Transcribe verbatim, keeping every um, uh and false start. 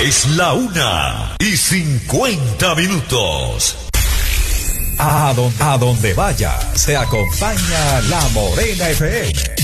Es la una y cincuenta minutos. A donde, a donde vaya, se acompaña La Morena F M.